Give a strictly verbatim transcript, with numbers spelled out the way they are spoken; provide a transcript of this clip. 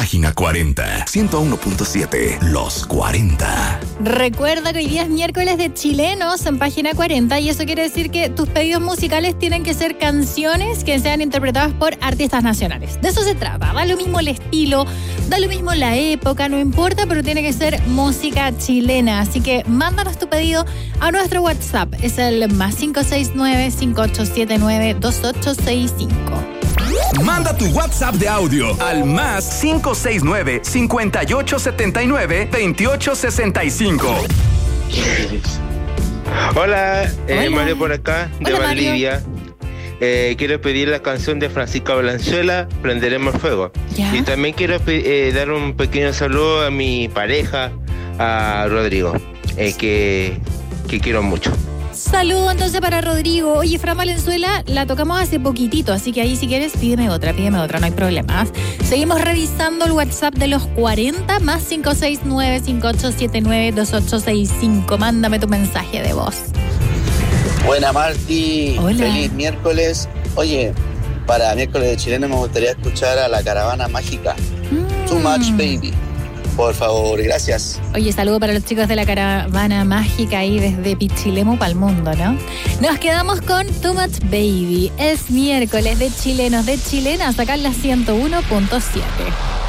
Página cuarenta, ciento uno punto siete, Los cuarenta. Recuerda que hoy día es miércoles de chilenos en Página cuarenta y eso quiere decir que tus pedidos musicales tienen que ser canciones que sean interpretadas por artistas nacionales. De eso se trata. Da lo mismo el estilo, da lo mismo la época, no importa, pero tiene que ser música chilena. Así que mándanos tu pedido a nuestro WhatsApp. Es el más cinco seis nueve, cinco ocho siete nueve, dos ocho seis cinco. Manda tu WhatsApp de audio al más cinco seis nueve, cinco ocho siete nueve, dos ocho seis cinco. Hola, eh, Hola. Mario por acá, de Hola, Mario. Valdivia. Eh, quiero pedir la canción de Francisco Valenzuela, Prenderemos Fuego. ¿Ya? Y también quiero pe- eh, dar un pequeño saludo a mi pareja, a Rodrigo, eh, que, que quiero mucho. Saludo entonces para Rodrigo. Oye, Fran Valenzuela la tocamos hace poquitito, así que ahí si quieres pídeme otra, pídeme otra, no hay problema. Seguimos revisando el WhatsApp de los cuarenta, más cinco seis nueve, cinco ocho siete nueve, dos ocho seis cinco. Mándame tu mensaje de voz. Buena, Marti. Hola. Feliz miércoles. Oye, para miércoles de chileno me gustaría escuchar a la Caravana Mágica. Mm. Too Much Baby. Por favor, gracias. Oye, saludo para los chicos de la Caravana Mágica ahí desde Pichilemu para el mundo, ¿no? Nos quedamos con Too Much Baby. Es miércoles de chilenos, de chilenas, acá en la ciento uno punto siete.